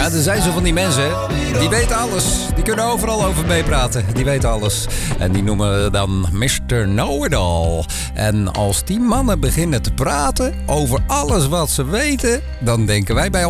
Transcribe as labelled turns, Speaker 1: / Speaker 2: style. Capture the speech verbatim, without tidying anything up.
Speaker 1: Ja, er zijn zo van die mensen, die weten alles. Die kunnen overal over meepraten. Die weten alles. En die noemen we dan mister Know-it-all. En als die mannen beginnen te praten over alles wat ze weten, dan denken wij bij